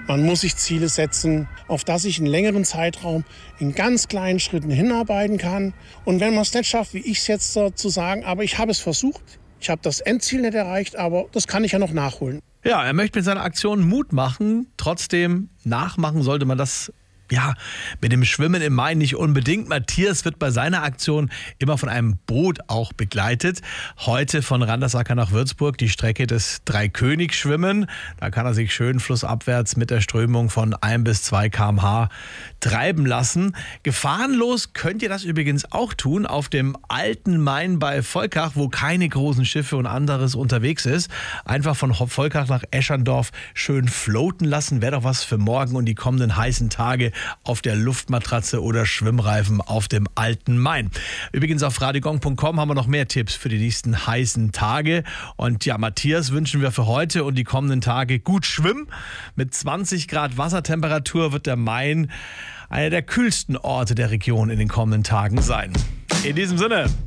Man muss sich Ziele setzen, auf das ich einen längeren Zeitraum in ganz kleinen Schritten hinarbeiten kann. Und wenn man es nicht schafft, wie ich es jetzt zu sagen, aber ich habe es versucht, ich habe das Endziel nicht erreicht, aber das kann ich ja noch nachholen. Ja, er möchte mit seiner Aktion Mut machen. Trotzdem nachmachen sollte man das mit dem Schwimmen im Main nicht unbedingt. Matthias wird bei seiner Aktion immer von einem Boot auch begleitet. Heute von Randersacker nach Würzburg die Strecke des Dreikönig-Schwimmen. Da kann er sich schön flussabwärts mit der Strömung von 1 bis 2 km/h treiben lassen. Gefahrenlos könnt ihr das übrigens auch tun auf dem alten Main bei Volkach, wo keine großen Schiffe und anderes unterwegs ist. Einfach von Volkach nach Eschandorf schön floaten lassen. Wäre doch was für morgen und die kommenden heißen Tage auf der Luftmatratze oder Schwimmreifen auf dem alten Main. Übrigens auf radiogong.com haben wir noch mehr Tipps für die nächsten heißen Tage. Und ja, Matthias wünschen wir für heute und die kommenden Tage gut schwimmen. Mit 20 Grad Wassertemperatur wird der Main einer der kühlsten Orte der Region in den kommenden Tagen sein. In diesem Sinne,